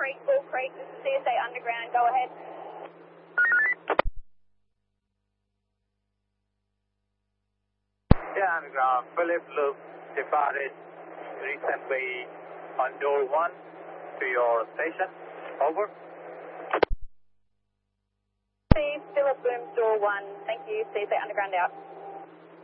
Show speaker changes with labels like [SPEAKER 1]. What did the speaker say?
[SPEAKER 1] Bull Creek, this is CSA Underground, go ahead.
[SPEAKER 2] Yeah, Underground, Philip Loop departed recently on door 1 to your station. Over.
[SPEAKER 1] See Philip Boom, door 1, thank you, CSA Underground out.